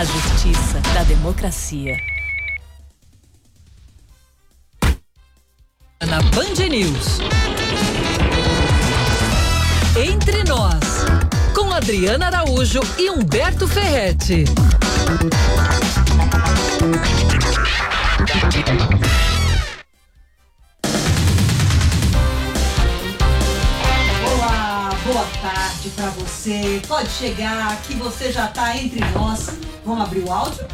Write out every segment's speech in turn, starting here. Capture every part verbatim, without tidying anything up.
A justiça da democracia. Na Band News. Entre Nós, com Adriana Araújo e Humberto Ferretti. Olá, boa tarde pra você. Pode chegar, que você já tá entre nós. Vamos abrir o áudio?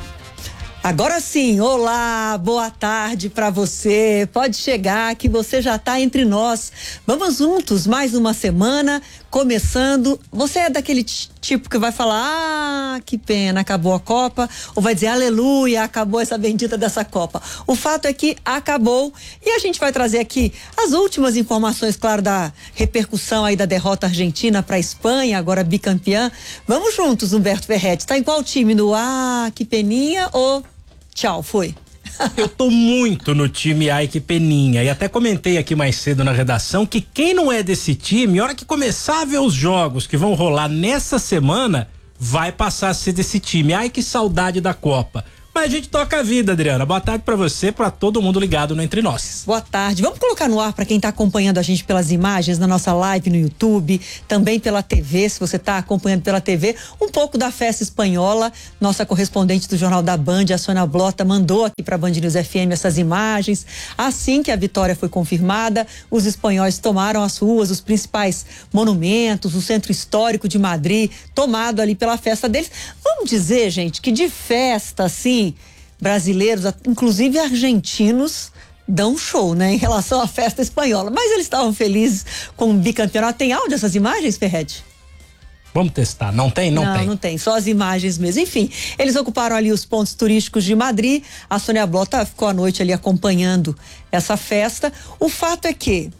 Agora sim, olá, boa tarde pra você. Pode chegar que você já tá entre nós. Vamos juntos, mais uma semana, começando. Você é daquele tipo que vai falar, ah, que pena, acabou a Copa, ou vai dizer, aleluia, acabou essa bendita dessa Copa. O fato é que acabou e a gente vai trazer aqui as últimas informações, claro, da repercussão aí da derrota argentina pra Espanha, agora bicampeã. Vamos juntos, Humberto Ferretti. Tá em qual time? No ah, que peninha ou tchau, foi? Eu tô muito no time ai que peninha e até comentei aqui mais cedo na redação que quem não é desse time, a hora que começar a ver os jogos que vão rolar nessa semana, vai passar a ser desse time. Ai que saudade da Copa. Mas a gente toca a vida, Adriana. Boa tarde pra você, pra todo mundo ligado no Entre Nós. Boa tarde. Vamos colocar no ar pra quem tá acompanhando a gente pelas imagens na nossa live no YouTube, também pela T V, se você tá acompanhando pela T V, um pouco da festa espanhola. Nossa correspondente do Jornal da Band, a Sônia Blota, mandou aqui pra Band News F M essas imagens. Assim que a vitória foi confirmada, os espanhóis tomaram as ruas, os principais monumentos, o centro histórico de Madrid, tomado ali pela festa deles. Vamos dizer, gente, que de festa, assim, brasileiros, inclusive argentinos, dão show, né, em relação à festa espanhola. Mas eles estavam felizes com o bicampeonato. Tem áudio dessas imagens, Ferretti? Vamos testar. Não tem? Não, não tem. Não, não tem. Só as imagens mesmo. Enfim, eles ocuparam ali os pontos turísticos de Madrid. A Sônia Blota ficou à noite ali acompanhando essa festa. O fato é que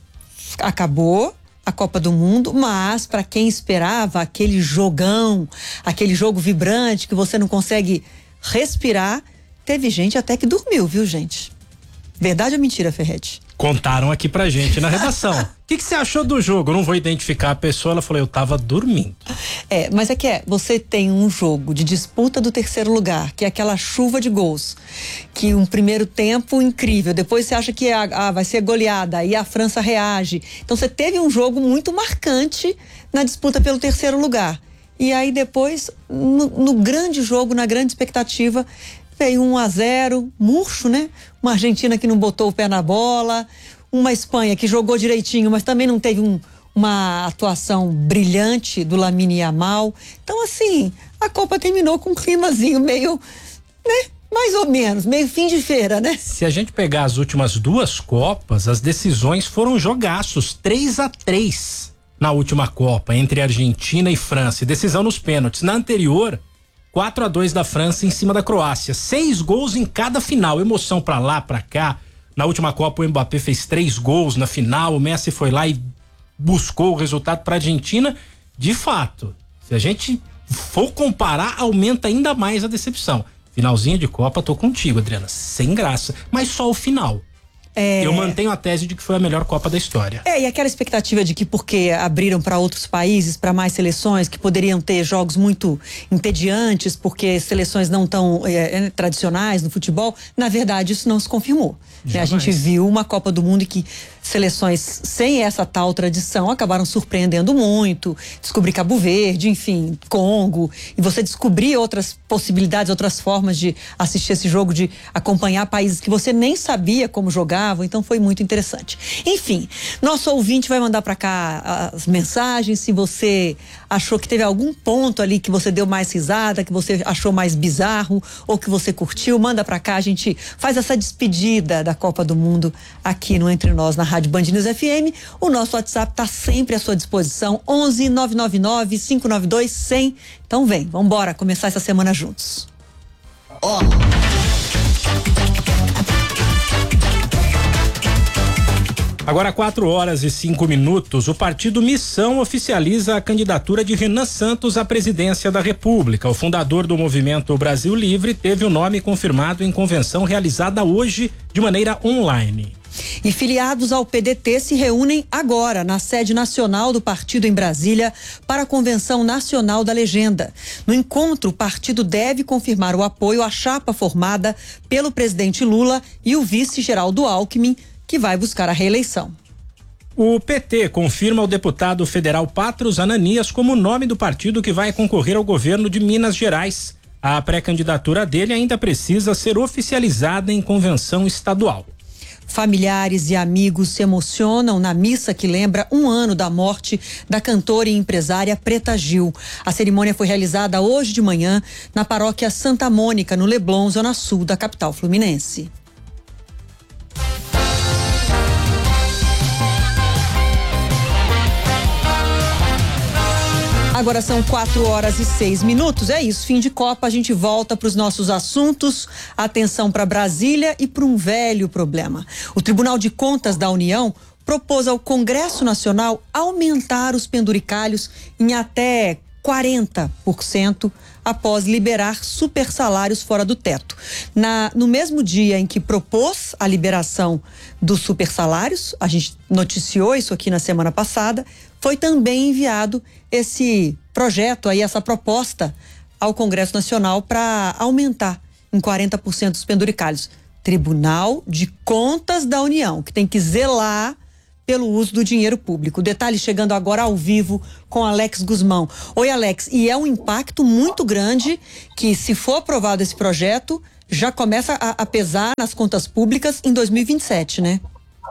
acabou a Copa do Mundo, mas para quem esperava aquele jogão, aquele jogo vibrante que você não consegue respirar, teve gente até que dormiu, viu, gente? Verdade ou mentira, Ferretti? Contaram aqui pra gente na redação. O que que você achou do jogo? Eu não vou identificar a pessoa, ela falou, eu tava dormindo. É, mas é que é, você tem um jogo de disputa do terceiro lugar, que é aquela chuva de gols, que um primeiro tempo incrível, depois você acha que ah, vai ser goleada, aí a França reage. Então você teve um jogo muito marcante na disputa pelo terceiro lugar. E aí depois, no, no grande jogo, na grande expectativa, veio um a zero, murcho, né? Uma Argentina que não botou o pé na bola, uma Espanha que jogou direitinho, mas também não teve um, uma atuação brilhante do Lamine Yamal. Então, assim, a Copa terminou com um climazinho meio, né? Mais ou menos, meio fim de feira, né? Se a gente pegar as últimas duas Copas, as decisões foram jogaços, três a três na última Copa, entre Argentina e França, e decisão nos pênaltis. Na anterior, quatro a dois da França em cima da Croácia, seis gols em cada final, emoção pra lá, pra cá. Na última Copa o Mbappé fez três gols na final, o Messi foi lá e buscou o resultado pra Argentina. De fato, se a gente for comparar, aumenta ainda mais a decepção. Finalzinha de Copa, tô contigo, Adriana, sem graça, mas só o final. É... Eu mantenho a tese de que foi a melhor Copa da história. É, e aquela expectativa de que porque abriram para outros países, para mais seleções, que poderiam ter jogos muito entediantes, porque seleções não tão é, tradicionais no futebol, na verdade isso não se confirmou. Né? A gente viu uma Copa do Mundo que seleções sem essa tal tradição acabaram surpreendendo muito, descobrir Cabo Verde, enfim, Congo, e você descobrir outras possibilidades, outras formas de assistir esse jogo, de acompanhar países que você nem sabia como jogavam, então foi muito interessante. Enfim, nosso ouvinte vai mandar para cá as mensagens, se você achou que teve algum ponto ali que você deu mais risada, que você achou mais bizarro, ou que você curtiu, manda para cá, a gente faz essa despedida da Copa do Mundo aqui no Entre Nós, na Rádio Band News F M. O nosso WhatsApp está sempre à sua disposição, onze nove nove nove cinco nove dois cem. Então vem, vamos embora começar essa semana juntos. Ó. Agora quatro horas e cinco minutos, o partido Missão oficializa a candidatura de Renan Santos à presidência da República. O fundador do movimento Brasil Livre teve o nome confirmado em convenção realizada hoje de maneira online. E filiados ao P D T se reúnem agora na sede nacional do partido em Brasília para a Convenção Nacional da Legenda. No encontro, o partido deve confirmar o apoio à chapa formada pelo presidente Lula e o vice Geraldo Alckmin, que vai buscar a reeleição. O P T confirma o deputado federal Patros Ananias como nome do partido que vai concorrer ao governo de Minas Gerais. A pré-candidatura dele ainda precisa ser oficializada em convenção estadual. Familiares e amigos se emocionam na missa que lembra um ano da morte da cantora e empresária Preta Gil. A cerimônia foi realizada hoje de manhã na paróquia Santa Mônica, no Leblon, zona sul da capital fluminense. Agora são quatro horas e seis minutos. É isso, fim de Copa. A gente volta para os nossos assuntos. Atenção para Brasília e para um velho problema. O Tribunal de Contas da União propôs ao Congresso Nacional aumentar os penduricalhos em até quarenta por cento após liberar super salários fora do teto. Na, no mesmo dia em que propôs a liberação dos super salários, a gente noticiou isso aqui na semana passada, foi também enviado esse projeto aí, essa proposta ao Congresso Nacional para aumentar em quarenta por cento os penduricalhos. Tribunal de Contas da União, que tem que zelar pelo uso do dinheiro público. Detalhe chegando agora ao vivo com Alex Guzmão. Oi, Alex, e é um impacto muito grande que, se for aprovado esse projeto, já começa a, a pesar nas contas públicas em dois mil e vinte e sete, né?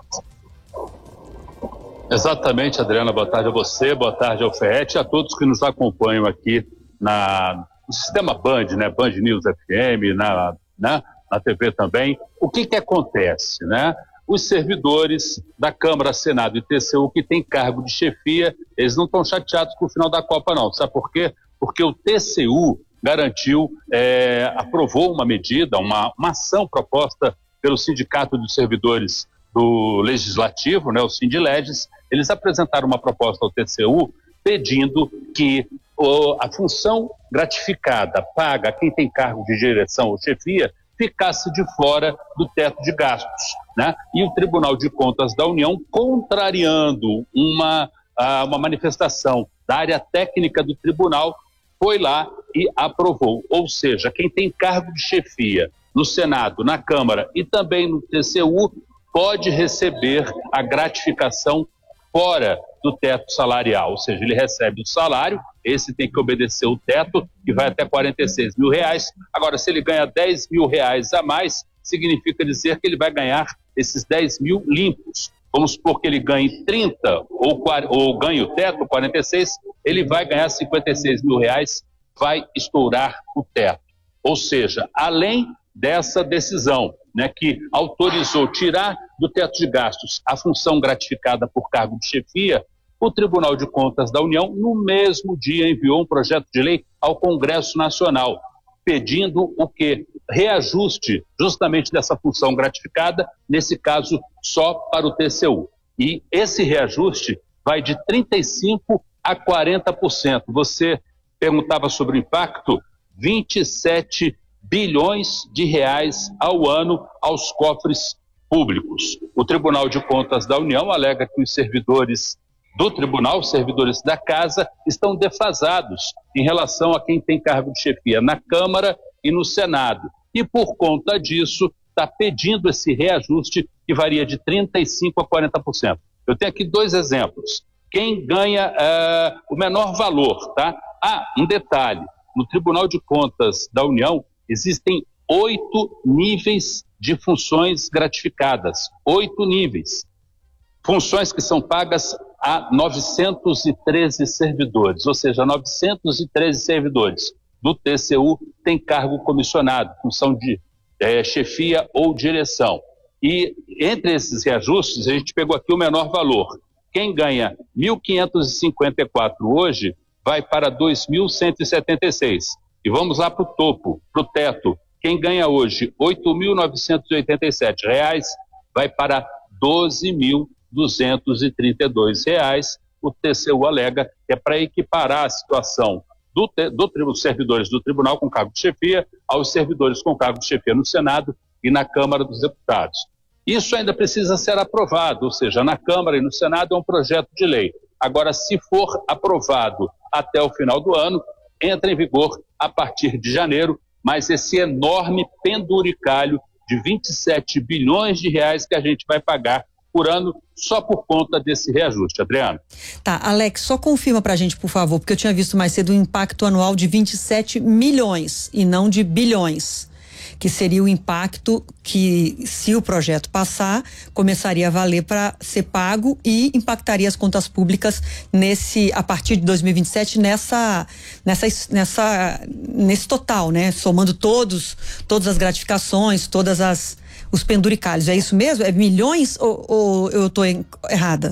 Exatamente, Adriana. Boa tarde a você, boa tarde ao Ferretti e a todos que nos acompanham aqui na, no sistema Band, né? Band News F M, na, na, na T V também. O que que acontece, né? Os servidores da Câmara, Senado e T C U que têm cargo de chefia, eles não estão chateados com o final da Copa, não. Sabe por quê? Porque o T C U garantiu, é, aprovou uma medida, uma, uma ação proposta pelo Sindicato dos Servidores do Legislativo, né, o Sindileges. Eles apresentaram uma proposta ao T C U pedindo que oh, a função gratificada paga a quem tem cargo de direção ou chefia ficasse de fora do teto de gastos, né? E o Tribunal de Contas da União, contrariando uma, uh, uma manifestação da área técnica do tribunal, foi lá e aprovou. Ou seja, quem tem cargo de chefia no Senado, na Câmara e também no T C U pode receber a gratificação fora do teto salarial, ou seja, ele recebe o salário, esse tem que obedecer o teto, que vai até quarenta e seis mil reais. Agora, se ele ganha dez mil reais a mais, significa dizer que ele vai ganhar esses dez mil limpos. Vamos supor que ele ganhe trinta ou, ou ganhe o teto, quarenta e seis, ele vai ganhar cinquenta e seis mil reais, vai estourar o teto. Ou seja, além dessa decisão, né, que autorizou tirar do teto de gastos a função gratificada por cargo de chefia, o Tribunal de Contas da União, no mesmo dia, enviou um projeto de lei ao Congresso Nacional, pedindo o quê? Reajuste justamente dessa função gratificada, nesse caso só para o T C U. E esse reajuste vai de trinta e cinco por cento a quarenta por cento. Você perguntava sobre o impacto, vinte e sete bilhões de reais ao ano aos cofres públicos. O Tribunal de Contas da União alega que os servidores do tribunal, os servidores da casa, estão defasados em relação a quem tem cargo de chefia na Câmara e no Senado. E por conta disso, está pedindo esse reajuste que varia de trinta e cinco por cento a quarenta por cento. Eu tenho aqui dois exemplos. Quem ganha uh, o menor valor, tá? Ah, um detalhe, no Tribunal de Contas da União existem oito níveis de funções gratificadas, oito níveis. Funções que são pagas a novecentos e treze servidores, ou seja, novecentos e treze servidores do T C U têm cargo comissionado, função de é, chefia ou direção. E entre esses reajustes, a gente pegou aqui o menor valor. Quem ganha mil quinhentos e cinquenta e quatro hoje vai para dois mil cento e setenta e seis. E vamos lá para o topo, para o teto. Quem ganha hoje oito mil novecentos e oitenta e sete reais vai para doze mil duzentos e trinta e dois reais. O T C U alega que é para equiparar a situação do, do, dos servidores do tribunal com cargo de chefia aos servidores com cargo de chefia no Senado e na Câmara dos Deputados. Isso ainda precisa ser aprovado, ou seja, na Câmara e no Senado é um projeto de lei. Agora, se for aprovado até o final do ano, entra em vigor a partir de janeiro, mas esse enorme penduricalho de vinte e sete bilhões de reais que a gente vai pagar por ano só por conta desse reajuste, Adriano. Tá, Alex, só confirma pra gente, por favor, porque eu tinha visto mais cedo um impacto anual de vinte e sete milhões e não de bilhões, que seria o impacto que, se o projeto passar, começaria a valer para ser pago e impactaria as contas públicas nesse, a partir de dois mil e vinte e sete, nessa, nessa, nessa, nesse total, né? Somando todos, todas as gratificações, todas as os penduricalhos. É isso mesmo? É milhões ou, ou eu estou errada?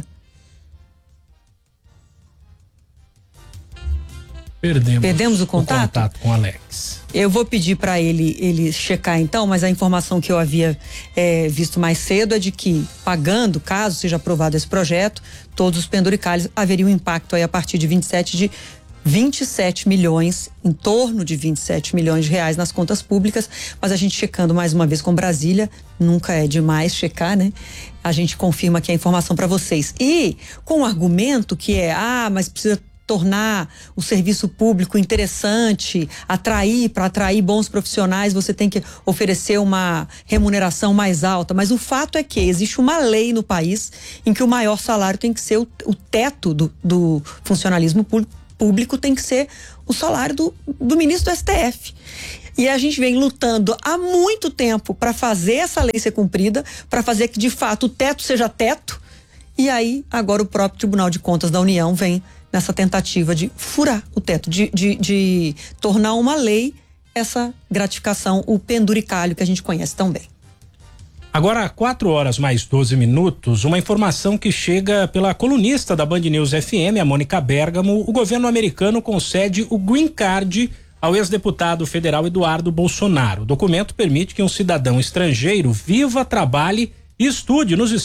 Perdemos, Perdemos o contato? o contato com o Alex. Eu vou pedir para ele ele checar então, mas a informação que eu havia é, visto mais cedo é de que, pagando, caso seja aprovado esse projeto, todos os penduricalhos haveria um impacto aí a partir de vinte e sete de vinte e sete milhões, em torno de vinte e sete milhões de reais nas contas públicas, mas a gente checando mais uma vez com Brasília, nunca é demais checar, né? A gente confirma aqui a informação para vocês. E com o argumento que é, ah, mas precisa tornar o serviço público interessante, atrair, para atrair bons profissionais, você tem que oferecer uma remuneração mais alta, mas o fato é que existe uma lei no país em que o maior salário tem que ser o, o teto do, do funcionalismo público, público tem que ser o salário do, do ministro do S T F. E a gente vem lutando há muito tempo para fazer essa lei ser cumprida, para fazer que de fato o teto seja teto, e aí agora o próprio Tribunal de Contas da União vem nessa tentativa de furar o teto, de, de, de tornar uma lei essa gratificação, o penduricalho que a gente conhece tão bem. Agora, quatro horas mais doze minutos, uma informação que chega pela colunista da Band News F M, a Mônica Bergamo. O governo americano concede o Green Card ao ex-deputado federal Eduardo Bolsonaro. O documento permite que um cidadão estrangeiro viva, trabalhe e estude nos